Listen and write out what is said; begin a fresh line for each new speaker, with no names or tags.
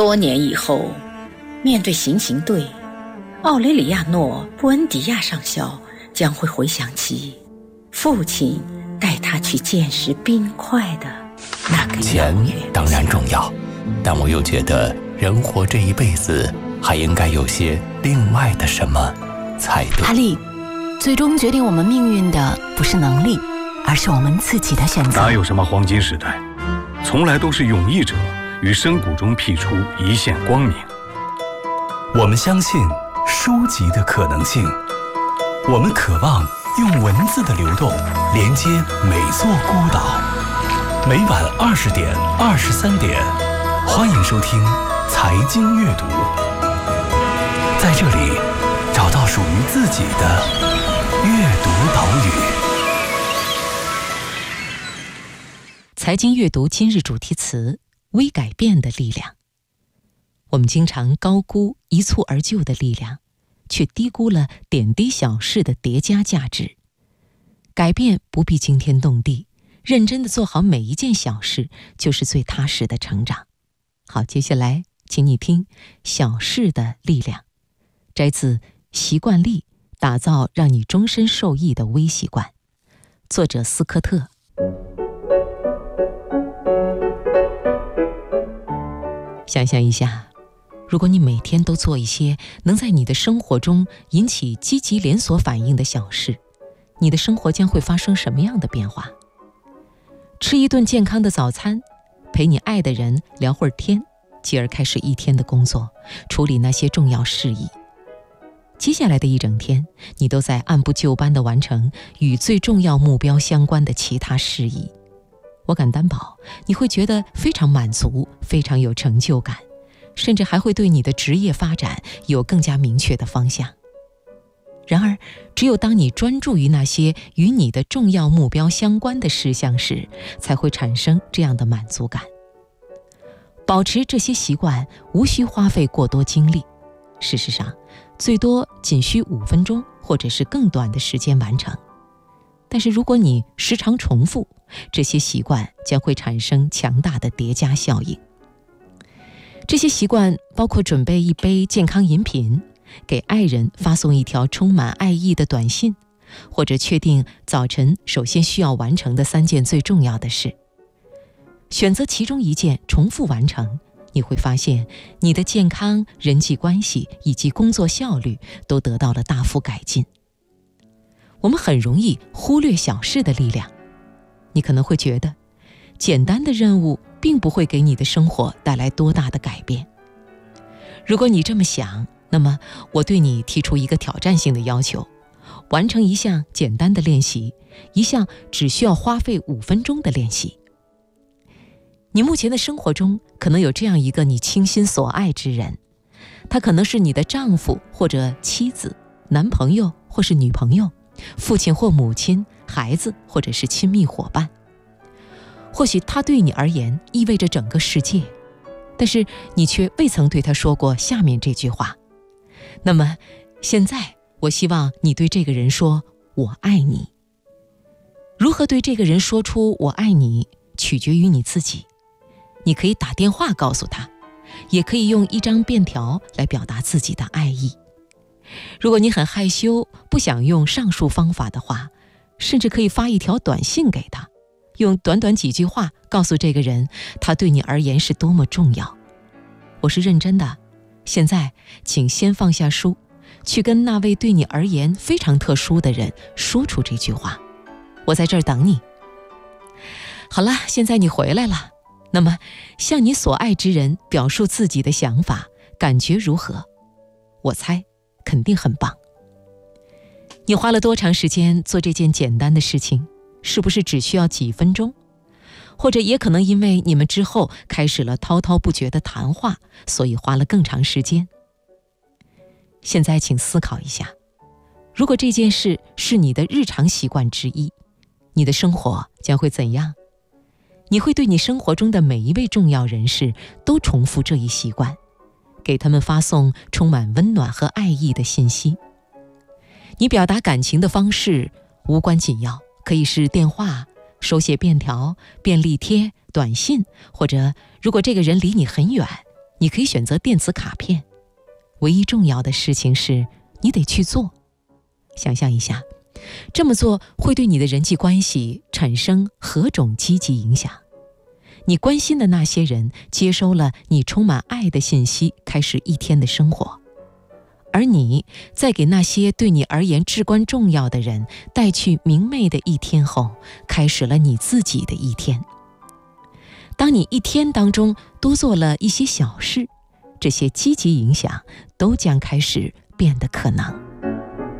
多年以后，面对行刑队，奥雷里亚诺·布恩迪亚上校将会回想起父亲带他去见识冰块的那个
钱当然重要，但我又觉得人活这一辈子还应该有些另外的什么才对。
阿丽，最终决定我们命运的不是能力，而是我们自己的选择。
哪有什么黄金时代，从来都是勇毅者于深谷中辟出一线光明。
我们相信书籍的可能性，我们渴望用文字的流动连接每座孤岛。每晚20点、23点，欢迎收听财经阅读，在这里找到属于自己的阅读岛屿。
财经阅读今日主题词：微改变的力量。我们经常高估一蹴而就的力量，却低估了点滴小事的叠加价值。改变不必惊天动地，认真地做好每一件小事，就是最踏实的成长。好，接下来请你听小事的力量，摘自《习惯力：打造让你终身受益的微习惯》，作者斯科特。想象一下，如果你每天都做一些能在你的生活中引起积极连锁反应的小事，你的生活将会发生什么样的变化？吃一顿健康的早餐，陪你爱的人聊会儿天，继而开始一天的工作，处理那些重要事宜。接下来的一整天，你都在按部就班地完成与最重要目标相关的其他事宜。我敢担保，你会觉得非常满足，非常有成就感，甚至还会对你的职业发展有更加明确的方向。然而，只有当你专注于那些与你的重要目标相关的事项时，才会产生这样的满足感。保持这些习惯无需花费过多精力，事实上，最多仅需5分钟或者是更短的时间完成。但是如果你时常重复，这些习惯将会产生强大的叠加效应。这些习惯包括准备一杯健康饮品，给爱人发送一条充满爱意的短信，或者确定早晨首先需要完成的3件最重要的事。选择其中一件重复完成，你会发现你的健康、人际关系以及工作效率都得到了大幅改进。我们很容易忽略小事的力量。你可能会觉得，简单的任务并不会给你的生活带来多大的改变。如果你这么想，那么我对你提出一个挑战性的要求，完成一项简单的练习，一项只需要花费5分钟的练习。你目前的生活中可能有这样一个你倾心所爱之人，他可能是你的丈夫或者妻子、男朋友或是女朋友，父亲或母亲、孩子或者是亲密伙伴。或许他对你而言意味着整个世界，但是你却未曾对他说过下面这句话。那么现在我希望你对这个人说我爱你。如何对这个人说出我爱你，取决于你自己。你可以打电话告诉他，也可以用一张便条来表达自己的爱意。如果你很害羞，不想用上述方法的话，甚至可以发一条短信给他，用短短几句话告诉这个人，他对你而言是多么重要。我是认真的。现在，请先放下书，去跟那位对你而言非常特殊的人说出这句话。我在这儿等你。好了，现在你回来了。那么，向你所爱之人表述自己的想法，感觉如何？我猜，肯定很棒。你花了多长时间做这件简单的事情？是不是只需要几分钟？或者也可能因为你们之后开始了滔滔不绝的谈话，所以花了更长时间。现在请思考一下，如果这件事是你的日常习惯之一，你的生活将会怎样？你会对你生活中的每一位重要人士都重复这一习惯，给他们发送充满温暖和爱意的信息。你表达感情的方式无关紧要，可以是电话、手写便条、便利贴、短信，或者如果这个人离你很远， 你可以选择电子卡片，唯一重要的事情是你得去做。想象一下，这么做会对你的人际关系产生何种积极影响？你关心的那些人接收了你充满爱的信息，开始一天的生活，而你在给那些对你而言至关重要的人带去明媚的一天后，开始了你自己的一天。当你一天当中多做了一些小事，这些积极影响都将开始变得可能。